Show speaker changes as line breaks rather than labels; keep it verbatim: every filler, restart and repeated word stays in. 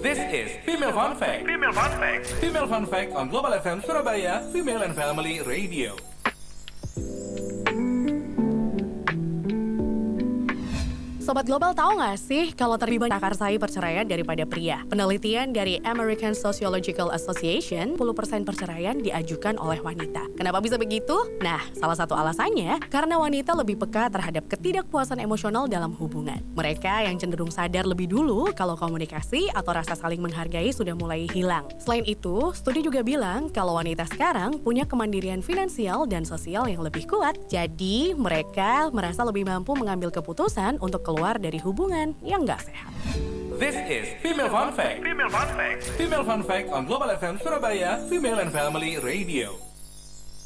This is Female Fun Fact. Female Fun Fact. Female Fun Fact on Global F M Surabaya, Female and Family Radio.
Sobat Global, tahu nggak sih kalau terlibat akarsai perceraian daripada pria? Penelitian dari American Sociological Association, sepuluh persen perceraian diajukan oleh wanita. Kenapa bisa begitu? Nah, salah satu alasannya karena wanita lebih peka terhadap ketidakpuasan emosional dalam hubungan. Mereka yang cenderung sadar lebih dulu kalau komunikasi atau rasa saling menghargai sudah mulai hilang. Selain itu, studi juga bilang kalau wanita sekarang punya kemandirian finansial dan sosial yang lebih kuat. Jadi, mereka merasa lebih mampu mengambil keputusan untuk keluar dari hubungan yang nggak sehat.
This is Female Fun Fact. Female Fun Fact. Female Fun Fact on Global F M Surabaya, Female and Family Radio.